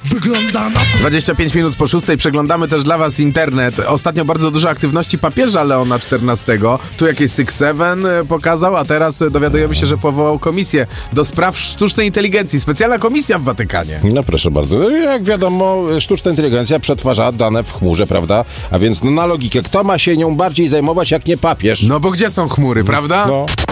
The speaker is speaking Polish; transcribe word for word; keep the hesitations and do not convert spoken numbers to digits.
wygląda na to. dwadzieścia pięć minut po szóstej przeglądamy też dla was internet. Ostatnio bardzo dużo aktywności papieża Leona czternastego. Tu jakieś Six Seven pokazał, a teraz dowiadujemy się, że powołał komisję do spraw sztucznej inteligencji. Specjalna komisja w Watykanie. No proszę bardzo. No, jak wiadomo, sztuczna inteligencja przetwarza dane w chmurze, prawda? A więc no, na logikę, kto ma się nią bardziej zajmować, jak nie papież? No bo gdzie są chmury, prawda? No.